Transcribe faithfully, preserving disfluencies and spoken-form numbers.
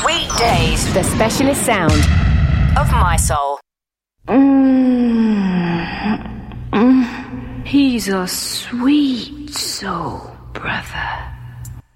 Weekdays, the specialist sound of my soul. Mm, mm, he's a sweet soul, brother.